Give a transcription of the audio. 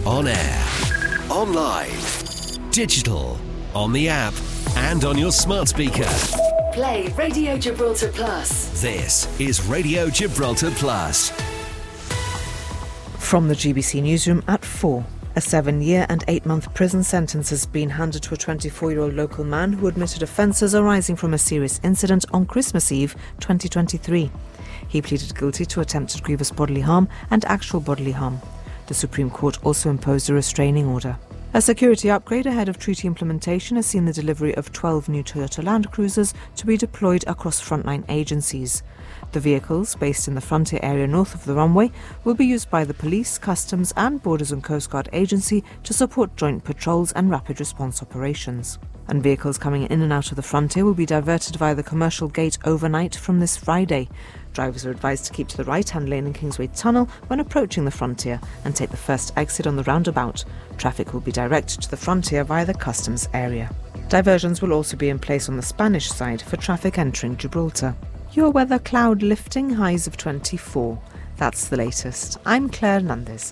On air, online, digital, on the app, and on your smart speaker. Play Radio Gibraltar Plus. This is Radio Gibraltar Plus. From the GBC newsroom at 4. A 7-year and 8-month prison sentence has been handed to a 24-year-old local man who admitted offences arising from a serious incident on Christmas Eve 2023. He pleaded guilty to attempted grievous bodily harm and actual bodily harm. The Supreme Court also imposed a restraining order. A security upgrade ahead of treaty implementation has seen the delivery of 12 new Toyota Land Cruisers to be deployed across frontline agencies. The vehicles, based in the frontier area north of the runway, will be used by the Police, Customs and Borders and Coast Guard Agency to support joint patrols and rapid response operations. And vehicles coming in and out of the frontier will be diverted via the commercial gate overnight from this Friday. Drivers are advised to keep to the right-hand lane in Kingsway Tunnel when approaching the frontier and take the first exit on the roundabout. Traffic will be directed to the frontier via the customs area. Diversions will also be in place on the Spanish side for traffic entering Gibraltar. Your weather: cloud lifting, highs of 24. That's the latest. I'm Claire Nundes.